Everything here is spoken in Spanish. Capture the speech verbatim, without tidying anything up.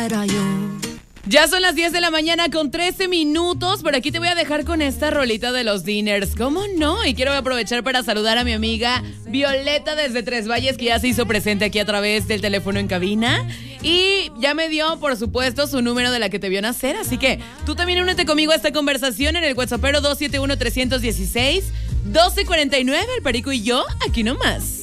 Ya son las diez de la mañana con trece minutos. Por aquí te voy a dejar con esta rolita de los Diners. ¿Cómo no? Y quiero aprovechar para saludar a mi amiga Violeta desde Tres Valles, que ya se hizo presente aquí a través del teléfono en cabina. Y ya me dio, por supuesto, su número de la que te vio nacer. Así que tú también únete conmigo a esta conversación en el WhatsAppero dos siete uno, tres uno seis, uno dos cuatro nueve. El Perico y yo, aquí nomás.